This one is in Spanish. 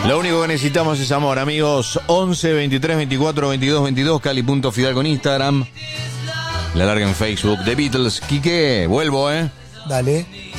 Lo único que necesitamos es amor, amigos. 11 23 24 22 22, Cali.Fidalgo en Instagram. La larga en Facebook. The Beatles. Quique, vuelvo, Dale.